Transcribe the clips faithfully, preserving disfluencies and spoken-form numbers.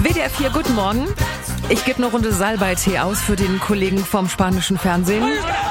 W D R vier, guten Morgen. Ich gebe eine Runde Salbei-Tee aus für den Kollegen vom spanischen Fernsehen.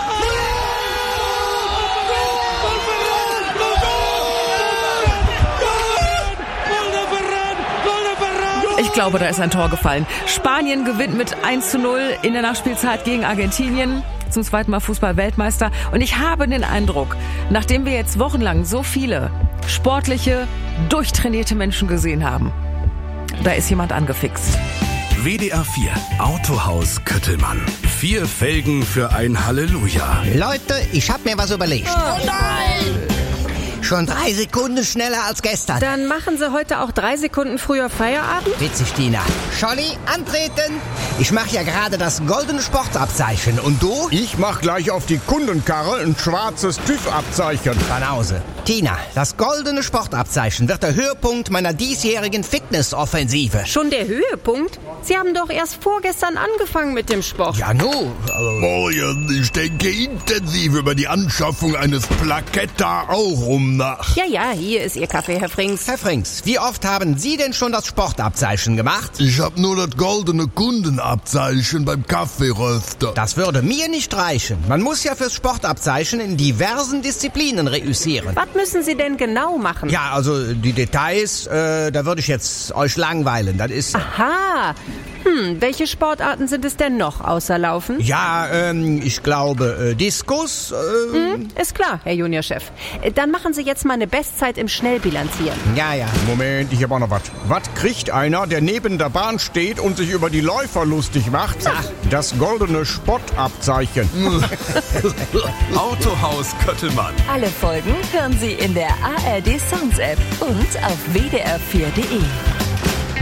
Ich glaube, da ist ein Tor gefallen. Spanien gewinnt mit eins zu null in der Nachspielzeit gegen Argentinien. Zum zweiten Mal Fußball-Weltmeister. Und ich habe den Eindruck, nachdem wir jetzt wochenlang so viele sportliche, durchtrainierte Menschen gesehen haben, da ist jemand angefixt. W D R vier Autohaus Köttelmann. Vier Felgen für ein Halleluja. Leute, ich hab mir was überlegt. Oh nein! Schon drei Sekunden schneller als gestern. Dann machen Sie heute auch drei Sekunden früher Feierabend? Witzig, Tina. Scholli, antreten. Ich mache ja gerade das goldene Sportabzeichen. Und du? Ich mach gleich auf die Kundenkarre ein schwarzes TÜV-Abzeichen. Banause. Tina, das goldene Sportabzeichen wird der Höhepunkt meiner diesjährigen Fitnessoffensive. Schon der Höhepunkt? Sie haben doch erst vorgestern angefangen mit dem Sport. Ja, nu. Morgen, ich denke intensiv über die Anschaffung eines Plaketta Aurum nach. Ja, ja, hier ist Ihr Kaffee, Herr Frings. Herr Frings, wie oft haben Sie denn schon das Sportabzeichen gemacht? Ich hab nur das goldene Kundenabzeichen beim Kaffeeröster. Das würde mir nicht reichen. Man muss ja fürs Sportabzeichen in diversen Disziplinen reüssieren. Was müssen Sie denn genau machen? Ja, also die Details, äh, da würde ich jetzt euch langweilen. Das ist... Aha. Hm, welche Sportarten sind es denn noch außer Laufen? Ja, ähm, ich glaube, äh, Diskus. Äh, hm, ist klar, Herr Juniorchef. Dann machen Sie jetzt mal eine Bestzeit im Schnellbilanzieren. Ja, ja. Moment, ich hab auch noch was. Was kriegt einer, der neben der Bahn steht und sich über die Läufer lustig macht? Ach. Das goldene Spottabzeichen. Autohaus Köttelmann. Alle Folgen hören Sie in der A R D Sounds App und auf w d r vier punkt d e.